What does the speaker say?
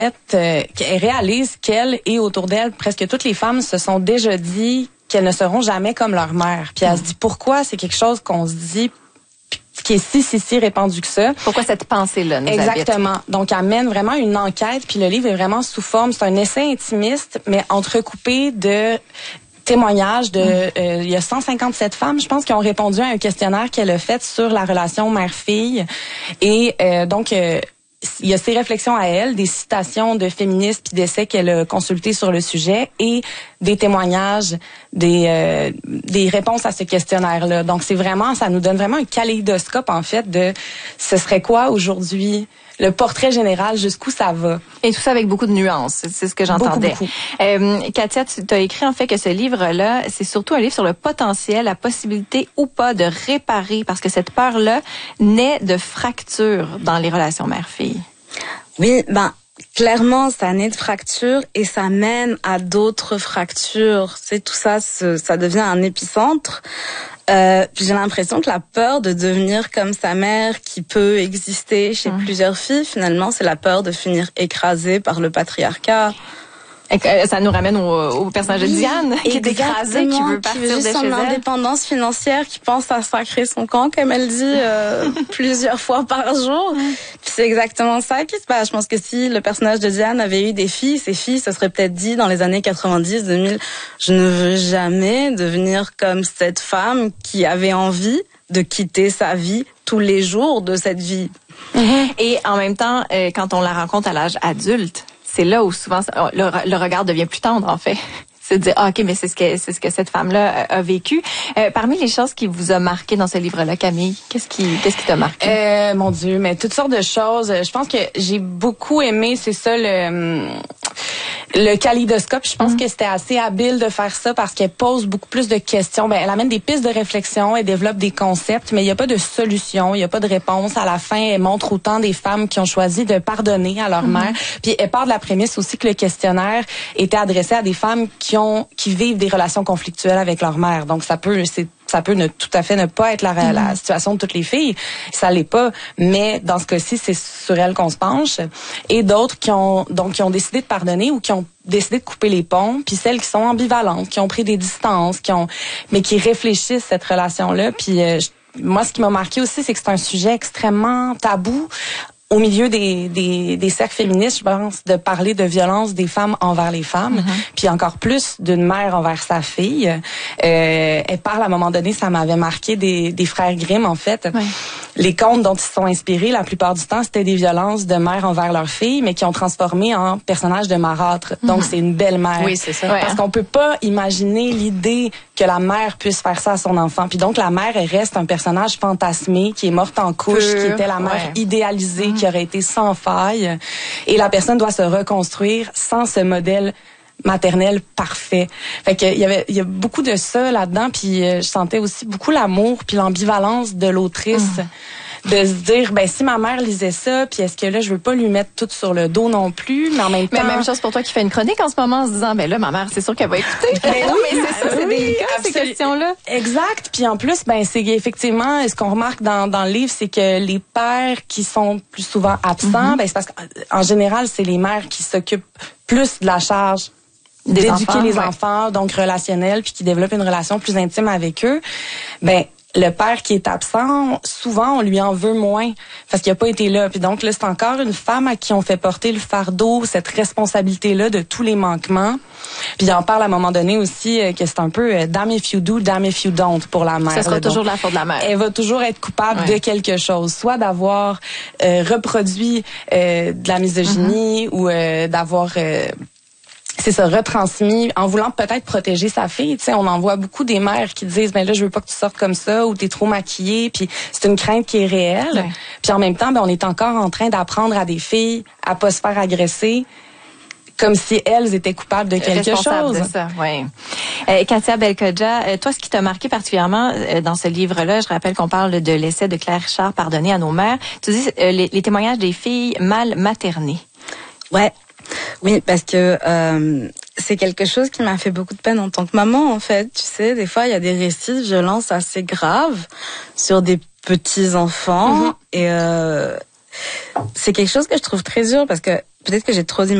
qu'elle réalise qu'elle et autour d'elle, presque toutes les femmes se sont déjà dit qu'elles ne seront jamais comme leur mère. Puis elle se dit pourquoi c'est quelque chose qu'on se dit qui est si répandu que ça. Pourquoi cette pensée-là nous Exactement. habite? Donc, elle mène vraiment une enquête, puis le livre est vraiment sous forme, c'est un essai intimiste, mais entrecoupé de témoignages il y a 157 femmes, je pense, qui ont répondu à un questionnaire qu'elle a fait sur la relation mère-fille. Et donc, il y a ses réflexions à elle, des citations de féministes puis d'essais qu'elle a consultés sur le sujet et des témoignages, des réponses à ce questionnaire-là. Donc, ça nous donne vraiment un kaléidoscope, en fait, de ce serait quoi aujourd'hui le portrait général, jusqu'où ça va. Et tout ça avec beaucoup de nuances, c'est ce que j'entendais. Beaucoup. Katia, tu as écrit en fait que ce livre-là, c'est surtout un livre sur le potentiel, la possibilité ou pas de réparer, parce que cette peur-là naît de fractures dans les relations mère-fille. Oui, clairement, ça naît de fractures et ça mène à d'autres fractures. C'est tout ça, ça devient un épicentre. Puis j'ai l'impression que la peur de devenir comme sa mère, qui peut exister chez plusieurs filles, finalement, c'est la peur de finir écrasée par le patriarcat. Et ça nous ramène au personnage de Diane, qui est écrasée, qui veut partir de chez elle. Qui veut juste son indépendance financière, qui pense à sacrer son camp, comme elle dit, plusieurs fois par jour. Puis c'est exactement ça qui se passe. Je pense que si le personnage de Diane avait eu des filles, ces filles se seraient peut-être dit dans les années 90, 2000, je ne veux jamais devenir comme cette femme qui avait envie de quitter sa vie tous les jours de cette vie. Et en même temps, quand on la rencontre à l'âge adulte, c'est là où souvent le regard devient plus tendre, en fait. C'est de dire, OK, mais c'est ce que cette femme-là a vécu. Parmi les choses qui vous a marqué dans ce livre-là, Camille, qu'est-ce qui t'a marqué? Mon Dieu, mais toutes sortes de choses. Je pense que j'ai beaucoup aimé, c'est ça, le kaléidoscope. Je pense que c'était assez habile de faire ça parce qu'elle pose beaucoup plus de questions. Elle amène des pistes de réflexion, elle développe des concepts, mais il n'y a pas de solution, il n'y a pas de réponse. À la fin, elle montre autant des femmes qui ont choisi de pardonner à leur mère. Puis elle part de la prémisse aussi que le questionnaire était adressé à des femmes qui vivent des relations conflictuelles avec leur mère. Donc ça peut tout à fait ne pas être la situation de toutes les filles. Ça l'est pas. Mais dans ce cas-ci, c'est sur elles qu'on se penche. Et d'autres qui ont décidé de pardonner ou qui ont décidé de couper les ponts. Puis celles qui sont ambivalentes, qui ont pris des distances, mais qui réfléchissent cette relation-là. Puis moi, ce qui m'a marqué aussi, c'est que c'est un sujet extrêmement tabou au milieu des cercles féministes, je pense, de parler de violence des femmes envers les femmes, puis encore plus d'une mère envers sa fille. Elle parle à un moment donné, ça m'avait marqué, des frères Grimm, en fait. Oui. Les contes dont ils se sont inspirés, la plupart du temps, c'était des violences de mère envers leur fille, mais qui ont transformé en personnages de marâtre. Donc, c'est une belle mère. Oui, c'est ça. Parce qu'on peut pas imaginer l'idée que la mère puisse faire ça à son enfant. Puis donc, la mère, elle reste un personnage fantasmé, qui est morte en couche, qui était la mère idéalisée, qui aurait été sans faille. Et la personne doit se reconstruire sans ce modèle maternel parfait. Fait que il y a beaucoup de ça là-dedans, puis je sentais aussi beaucoup l'amour puis l'ambivalence de l'autrice. De se dire, si ma mère lisait ça, puis est-ce que là, je veux pas lui mettre tout sur le dos non plus, mais en même temps... Mais même chose pour toi qui fais une chronique en ce moment, en se disant, là, ma mère, c'est sûr qu'elle va écouter. C'est délicat, ces questions-là. Exact. Puis en plus, c'est effectivement, ce qu'on remarque dans le livre, c'est que les pères qui sont plus souvent absents, c'est parce qu'en général, c'est les mères qui s'occupent plus de la charge d'éduquer les enfants, donc relationnels, puis qui développent une relation plus intime avec eux. Le père qui est absent, souvent, on lui en veut moins parce qu'il n'a pas été là. Puis donc, là, c'est encore une femme à qui on fait porter le fardeau, cette responsabilité-là de tous les manquements. Puis il en parle à un moment donné aussi que c'est un peu damn if you do, damn if you don't pour la mère. Ça sera toujours la faute de la mère. Elle va toujours être coupable de quelque chose, soit d'avoir reproduit de la misogynie ou d'avoir... c'est ça, retransmis, en voulant peut-être protéger sa fille. Tu sais, on en voit beaucoup des mères qui disent, là, je veux pas que tu sortes comme ça, ou t'es trop maquillée, puis c'est une crainte qui est réelle. Ouais. Puis en même temps, on est encore en train d'apprendre à des filles à pas se faire agresser, comme si elles étaient coupables de quelque chose. De ça, oui. Katia Belkhodja, toi, ce qui t'a marqué particulièrement dans ce livre-là, je rappelle qu'on parle de l'essai de Claire Richard, Pardonner à nos mères. Tu dis les témoignages des filles mal maternées. Ouais. Oui, parce que c'est quelque chose qui m'a fait beaucoup de peine en tant que maman, en fait. Tu sais, des fois, il y a des récits de violence assez graves sur des petits enfants. Et c'est quelque chose que je trouve très dur parce que peut-être que j'ai trop